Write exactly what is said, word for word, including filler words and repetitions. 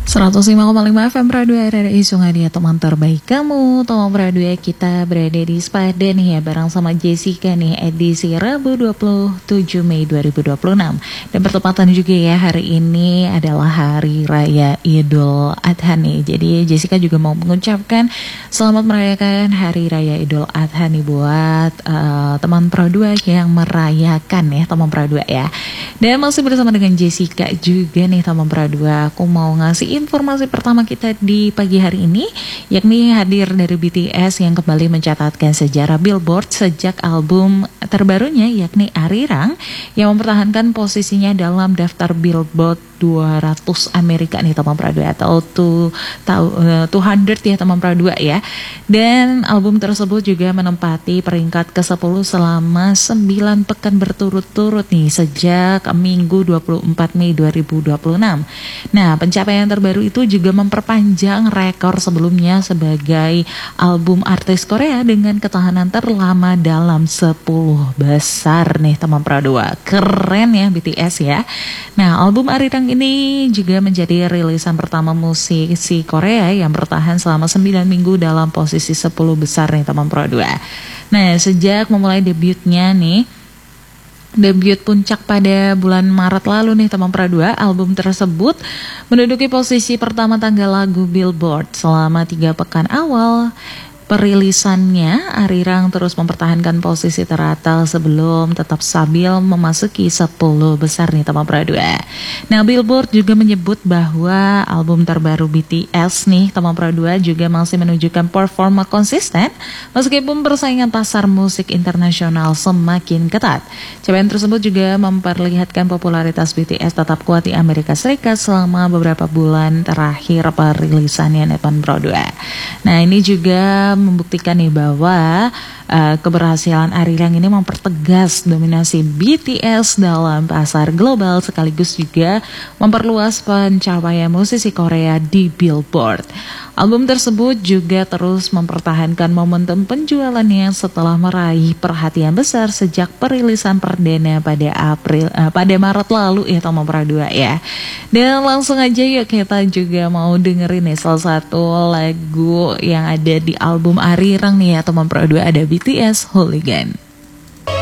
seratus lima koma lima F M Radio R R I Sungai Dia, teman terbaik kamu. Teman Radio kita berada di Spada nih ya, bareng sama Jessica nih, edisi Rabu dua puluh tujuh Mei dua ribu dua puluh enam. Dan bertepatan juga ya, hari ini adalah Hari Raya Idul Adha nih. Jadi Jessica juga mau mengucapkan selamat merayakan Hari Raya Idul Adha nih buat uh, teman Pro dua yang merayakan ya, teman Pro dua ya. Dan masih bersama dengan Jessica juga nih, teman Pro dua. Aku mau ngasih informasi pertama kita di pagi hari ini, yakni hadir dari B T S yang kembali mencatatkan sejarah Billboard sejak album terbarunya, yakni Arirang, yang mempertahankan posisinya dalam daftar Billboard dua ratus Amerika nih, teman Pro dua, atau dua ratus ya, teman Pro dua ya. Dan album tersebut juga menempati peringkat ke sepuluh selama sembilan pekan berturut-turut nih sejak Minggu dua puluh empat Mei dua ribu dua puluh enam. Nah, pencapaian terbaru itu juga memperpanjang rekor sebelumnya sebagai album artis Korea dengan ketahanan terlama dalam sepuluh besar nih, teman Pro dua. Keren ya B T S ya. Nah, album Arirang ini juga menjadi rilisan pertama musisi Korea yang bertahan selama sembilan minggu dalam posisi sepuluh besar nih, teman Pro dua. Nah, sejak memulai debutnya nih, debut puncak pada bulan Maret lalu nih, teman Pro dua, album tersebut menduduki posisi pertama tanggal lagu Billboard selama tiga pekan awal perilisannya. Arirang terus mempertahankan posisi teratas sebelum tetap stabil memasuki sepuluh besar nih, teman Pro dua. Nah, Billboard juga menyebut bahwa album terbaru B T S nih, teman Pro dua, juga masih menunjukkan performa konsisten meskipun persaingan pasar musik internasional semakin ketat. Capaian tersebut juga memperlihatkan popularitas B T S tetap kuat di Amerika Serikat selama beberapa bulan terakhir perilisannya, teman Pro dua. Nah, ini juga membuktikan nih bahwa uh, keberhasilan Arirang ini mempertegas dominasi B T S dalam pasar global, sekaligus juga memperluas pencapaian musisi Korea di Billboard. Album tersebut juga terus mempertahankan momentum penjualannya setelah meraih perhatian besar sejak perilisan perdana pada April uh, pada Maret lalu ya, teman Pro dua ya. Dan langsung aja yuk kita juga mau dengerin nih salah satu lagu yang ada di album Arirang nih ya, teman Pro dua, ada B T S Hooligan.